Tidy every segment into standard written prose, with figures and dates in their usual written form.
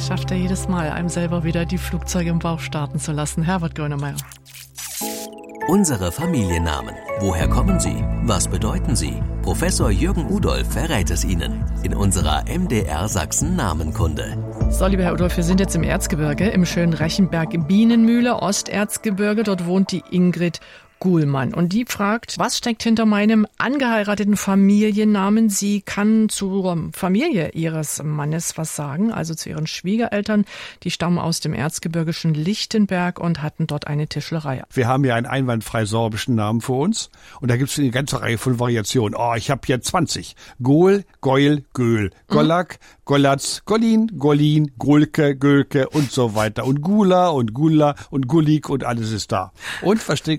schafft er jedes Mal, einem selber wieder die Flugzeuge im Bauch starten zu lassen. Herbert Grönemeyer. Unsere Familiennamen. Woher kommen sie? Was bedeuten sie? Professor Jürgen Udolph verrät es Ihnen in unserer MDR Sachsen Namenkunde. So, lieber Herr Udolph, wir sind jetzt im Erzgebirge, im schönen Rechenberg Bienenmühle, Osterzgebirge. Dort wohnt die Ingrid Guhlmann. Und die fragt, was steckt hinter meinem angeheirateten Familiennamen? Sie kann zur Familie ihres Mannes was sagen, also zu ihren Schwiegereltern. Die stammen aus dem erzgebirgischen Lichtenberg und hatten dort eine Tischlerei. Wir haben ja einen einwandfrei sorbischen Namen für uns. Und da gibt es eine ganze Reihe von Variationen. Oh, ich habe hier 20. Gohl, Geul, Göhl, Gollak, Gollatz, Gollin, Gollin, Gulke, Gölke und so weiter. Und Gula und Gulla und Gullik und alles ist da. Und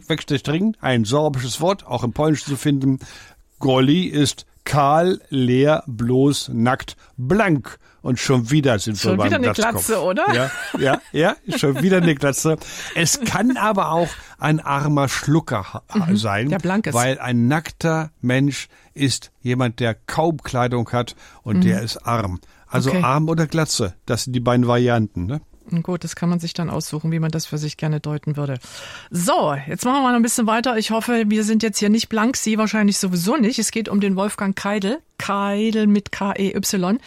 ein sorbisches Wort, auch im Polnischen zu finden. Golli ist kahl, leer, bloß, nackt, blank. Und schon wieder sind wir beim Glatzkopf. Schon wieder eine Glatze, oder? Ja, schon wieder eine Glatze. Es kann aber auch ein armer Schlucker sein, der blank ist. Weil ein nackter Mensch ist jemand, der kaum Kleidung hat und der ist arm. Also okay. Arm oder Glatze, das sind die beiden Varianten, ne? Gut, das kann man sich dann aussuchen, wie man das für sich gerne deuten würde. So, jetzt machen wir mal noch ein bisschen weiter. Ich hoffe, wir sind jetzt hier nicht blank, Sie wahrscheinlich sowieso nicht. Es geht um den Wolfgang Keidel. Keidel mit K-E-Y.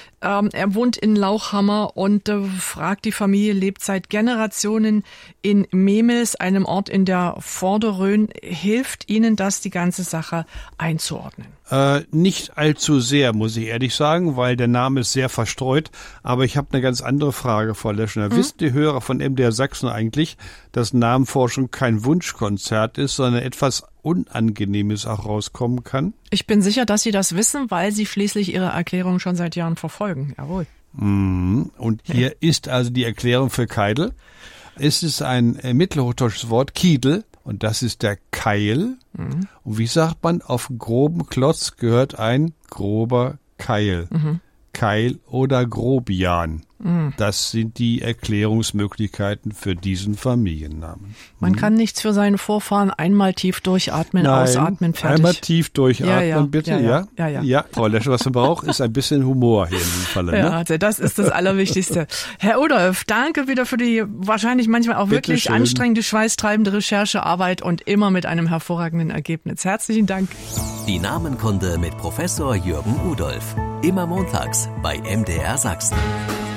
Er wohnt in Lauchhammer und fragt, die Familie lebt seit Generationen in Memels, einem Ort in der Vorderrhön. Hilft Ihnen das, die ganze Sache einzuordnen? Nicht allzu sehr, muss ich ehrlich sagen, weil der Name ist sehr verstreut. Aber ich habe eine ganz andere Frage, Frau Leschner. Wissen die Hörer von MDR Sachsen eigentlich, dass Namenforschung kein Wunschkonzert ist, sondern etwas Unangenehmes auch rauskommen kann? Ich bin sicher, dass Sie das wissen, weil Sie schließlich Ihre Erklärung schon seit Jahren verfolgen. Jawohl. Und hier ist also die Erklärung für Keidel. Es ist ein mittelhochdeutsches Wort, Kiedel, und das ist der Keil. Und wie sagt man, auf groben Klotz gehört ein grober Keil. Keil oder Grobian. Das sind die Erklärungsmöglichkeiten für diesen Familiennamen. Man kann nichts für seine Vorfahren. Einmal tief durchatmen, ausatmen, fertig. Einmal tief durchatmen, bitte. Ja. Frau Lesche, was man braucht, ist ein bisschen Humor hier in diesem Falle. Ja, ne? also das ist das Allerwichtigste. Herr Udolph, danke wieder für die wahrscheinlich manchmal auch Bitte wirklich schön. anstrengende, schweißtreibende Recherchearbeit und immer mit einem hervorragenden Ergebnis. Herzlichen Dank. Die Namenkunde mit Professor Jürgen Udolph. Immer montags bei MDR Sachsen.